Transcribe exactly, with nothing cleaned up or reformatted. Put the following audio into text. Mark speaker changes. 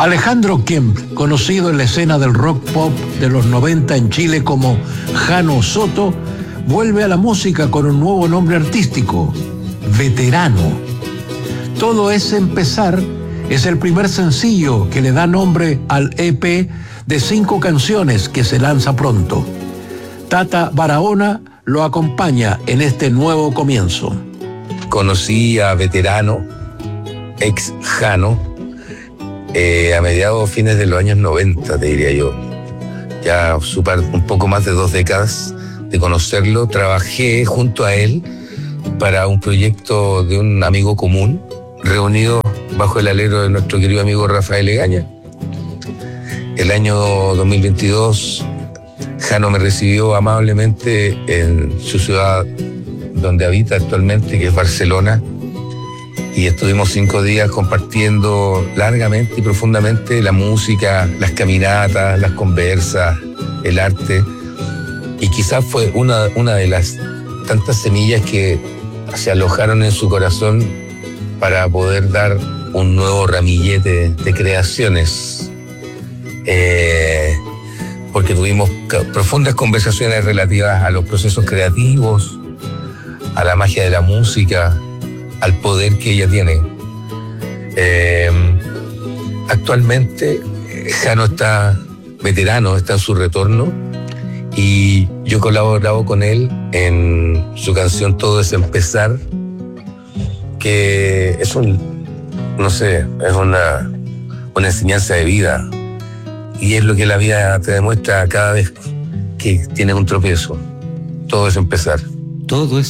Speaker 1: Alejandro Kemp, conocido en la escena del rock pop de los noventa en Chile como Jano Soto, vuelve a la música con un nuevo nombre artístico, Veterano. Todo es empezar es el primer sencillo que le da nombre al E P de cinco canciones que se lanza pronto. Tata Barahona lo acompaña en este nuevo comienzo.
Speaker 2: Conocí a Veterano, ex Jano, eh, a mediados fines de los años noventa, te diría yo. Ya super, un poco más de dos décadas de conocerlo. Trabajé junto a él para un proyecto de un amigo común, reunido bajo el alero de nuestro querido amigo Rafael Egaña. El año dos mil veintidós, Jano me recibió amablemente en su ciudad donde habita actualmente, que es Barcelona, y estuvimos cinco días compartiendo largamente y profundamente la música, las caminatas, las conversas, el arte, y quizás fue una, una de las tantas semillas que se alojaron en su corazón para poder dar un nuevo ramillete de creaciones, eh, porque tuvimos profundas conversaciones relativas a los procesos creativos, a la magia de la música, al poder que ella tiene. Eh, actualmente, Jano está veterano, está en su retorno, y yo he colaborado con él en su canción Todo es Empezar, que es un, no sé, es una, una enseñanza de vida, y es lo que la vida te demuestra cada vez que tienes un tropiezo. Todo es empezar.
Speaker 3: Todo es